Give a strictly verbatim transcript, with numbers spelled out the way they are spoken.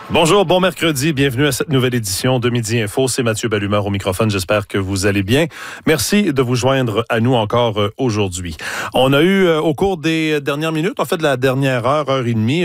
Bonjour, bon mercredi, bienvenue à cette nouvelle édition de Midi Info. C'est Mathieu Ballumeur au microphone, j'espère que vous allez bien. Merci de vous joindre à nous encore aujourd'hui. On a eu au cours des dernières minutes, en fait de la dernière heure, heure et demie,